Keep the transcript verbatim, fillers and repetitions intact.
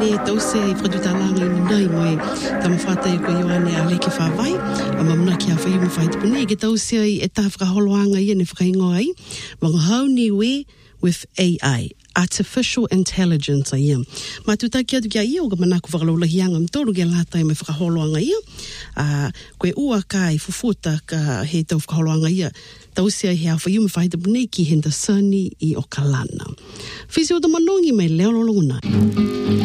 ne tause i whatutalanga i minai moe tamawhata i ko Ioane a leke whawai a mamuna ki a whai mo whai tupune ke tause i e tā whakaholoanga i ne whakaingoa ai mga hauni we with A I artificial intelligence a ia. Matuta ki atu kia ia o ka manaku whakalaulahianga mtoru ke lata i me whakaholoanga ia. Uh, koe ua ka i fufuta ka he tau whakaholoanga ia. Tausia he awha iume whaita punei ki Hendersoni i o Kalana. Whisi o ta manongi me leo lolongunai.